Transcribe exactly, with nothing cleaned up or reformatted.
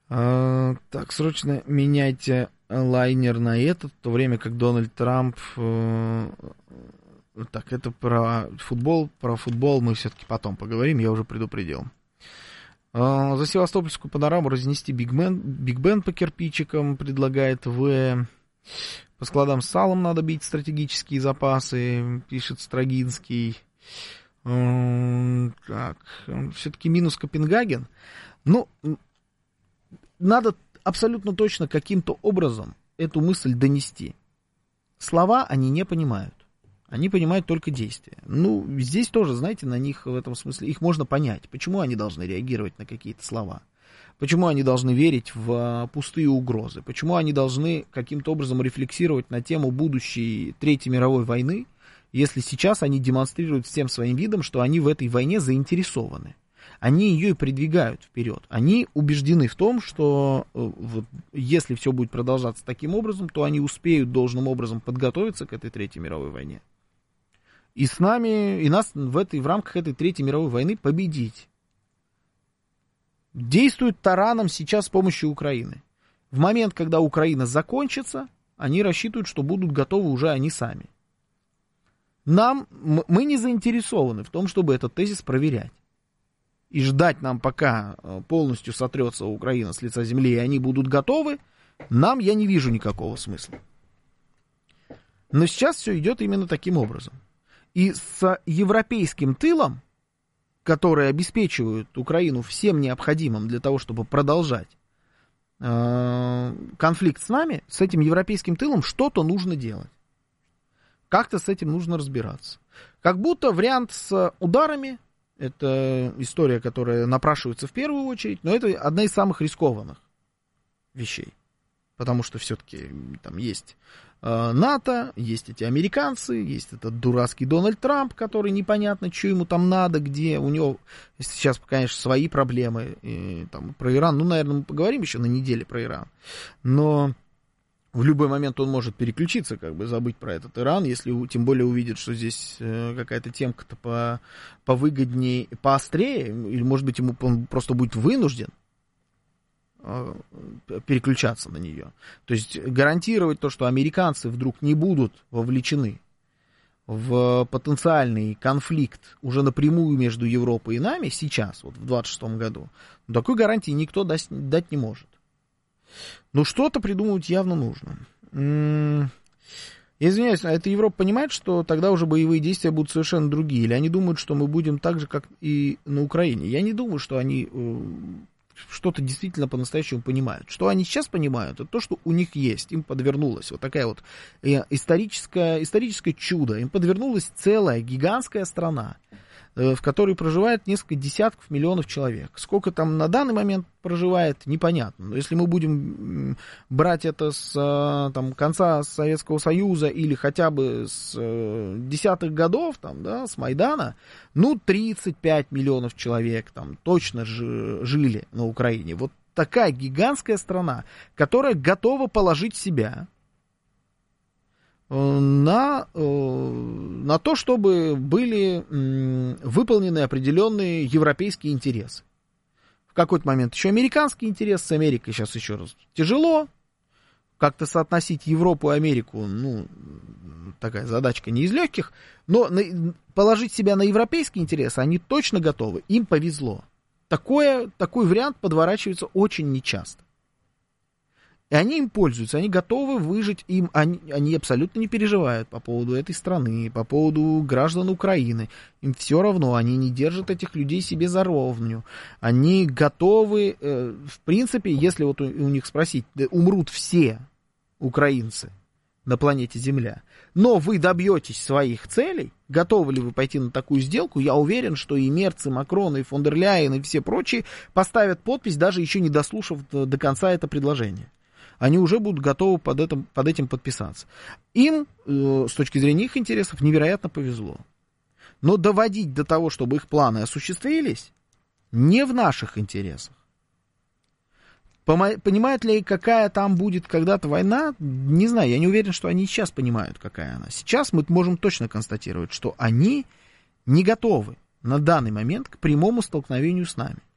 А, так, срочно меняйте лайнер на этот, в то время как Дональд Трамп... Э, так, это про футбол. Про футбол мы все-таки потом поговорим, я уже предупредил. А, за Севастопольскую панораму разнести Биг Бен, Биг Бен по кирпичикам, предлагает В. По складам с салом надо бить стратегические запасы, пишет Строгинский. А, так, все-таки минус Копенгаген. Ну... Надо абсолютно точно каким-то образом эту мысль донести. Слова они не понимают. Они понимают только действия. Ну, здесь тоже, знаете, на них в этом смысле, их можно понять. Почему они должны реагировать на какие-то слова? Почему они должны верить в пустые угрозы? Почему они должны каким-то образом рефлексировать на тему будущей Третьей мировой войны, если сейчас они демонстрируют всем своим видом, что они в этой войне заинтересованы? Они ее и продвигают вперед. Они убеждены в том, что вот, если все будет продолжаться таким образом, то они успеют должным образом подготовиться к этой Третьей мировой войне. И с нами, и нас в, этой, в рамках этой Третьей мировой войны победить. Действуют тараном сейчас с помощью Украины. В момент, когда Украина закончится, они рассчитывают, что будут готовы уже они сами. Нам, мы не заинтересованы в том, чтобы этот тезис проверять. И ждать нам, пока полностью сотрется Украина с лица земли, и они будут готовы, нам я не вижу никакого смысла. Но сейчас все идет именно таким образом. И с европейским тылом, который обеспечивает Украину всем необходимым для того, чтобы продолжать э, конфликт с нами, с этим европейским тылом что-то нужно делать. Как-то с этим нужно разбираться. Как будто вариант с ударами, это история, которая напрашивается в первую очередь, но это одна из самых рискованных вещей. Потому что все-таки там есть э, НАТО, есть эти американцы, есть этот дурацкий Дональд Трамп, который непонятно, что ему там надо, где. У него сейчас, конечно, свои проблемы. И, там, про Иран, ну, наверное, мы поговорим еще на неделе про Иран. Но в любой момент он может переключиться, как бы забыть про этот Иран, если тем более увидит, что здесь э, какая-то темка-то по, повыгоднее, поострее, или, может быть, ему он просто будет вынужден э, переключаться на нее. То есть гарантировать то, что американцы вдруг не будут вовлечены в потенциальный конфликт уже напрямую между Европой и нами сейчас, вот в двадцать шестом году, такой гарантии никто дать, дать не может. Ну, что-то придумывать явно нужно. М-м- я извиняюсь, а эта Европа понимает, что тогда уже боевые действия будут совершенно другие? Или они думают, что мы будем так же, как и на Украине? Я не думаю, что они э, что-то действительно по-настоящему понимают. Что они сейчас понимают, это то, что у них есть. Им подвернулось вот такая вот э, историческое, историческое чудо. Им подвернулась целая гигантская страна, в которой проживает несколько десятков миллионов человек. Сколько там на данный момент проживает, непонятно. Но если мы будем брать это с там, конца Советского Союза или хотя бы с десятых годов, там, да, с Майдана, ну, тридцать пять миллионов человек там точно ж, жили на Украине. Вот такая гигантская страна, которая готова положить себя на, на то, чтобы были выполнены определенные европейские интересы. В какой-то момент еще американский интерес, с Америкой сейчас еще раз тяжело. Как-то соотносить Европу и Америку, ну, такая задачка не из легких, но положить себя на европейский интерес они точно готовы, им повезло. Такое, такой вариант подворачивается очень нечасто. И они им пользуются, они готовы выжить им, они, они абсолютно не переживают по поводу этой страны, по поводу граждан Украины. Им все равно, они не держат этих людей себе за ровню. Они готовы, э, в принципе, если вот у, у них спросить, да, умрут все украинцы на планете Земля, но вы добьетесь своих целей, готовы ли вы пойти на такую сделку, я уверен, что и Мерц, и Макрон, и фон дер Ляйен, и все прочие поставят подпись, даже еще не дослушав до, до конца это предложение. Они уже будут готовы под этим, под этим подписаться. Им, э, с точки зрения их интересов, невероятно повезло. Но доводить до того, чтобы их планы осуществились, не в наших интересах. Пома- понимают ли, какая там будет когда-то война? Не знаю, я не уверен, что они сейчас понимают, какая она. Сейчас мы можем точно констатировать, что они не готовы на данный момент к прямому столкновению с нами.